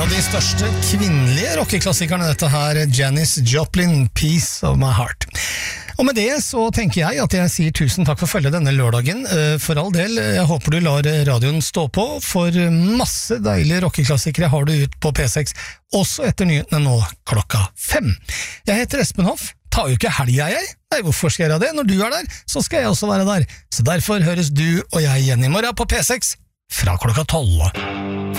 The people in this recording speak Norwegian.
av de største kvinnelige rockeklassikerne, dette her, Janis Joplin, Piece of My Heart. Og med det så tenker jeg at jeg sier tusen takk for følget denne lørdagen. For all del, jeg håper du lar radioen stå på, for masse deilige rockeklassikere har du ut på P6, også etter nyhetene nå klokka 5. Jeg heter Espen Hoff, tar jo ikke helga jeg. Nei, hvorfor skal jeg gjøre det? Når du er der, så skal jeg også være der. Så derfor høres du og jeg igjen i morgen på P6 fra klokka 12.